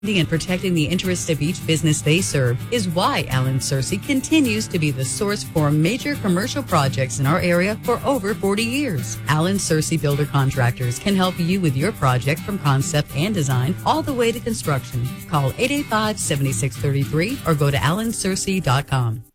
and protecting the interests of each business they serve is why Allen Searcy continues to be the source for major commercial projects in our area for over 40 years. Allen Searcy Builder Contractors can help you with your project from concept and design all the way to construction. Call 885-7633 or go to allensearcy.com.